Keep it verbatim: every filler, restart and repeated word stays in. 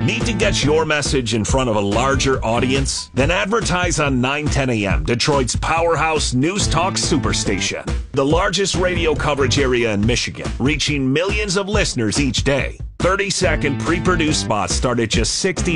Need to get your message in front of a larger audience? Then advertise on nine ten A M, Detroit's powerhouse news talk superstation. The largest radio coverage area in Michigan, reaching millions of listeners each day. thirty second pre-produced spots start at just sixty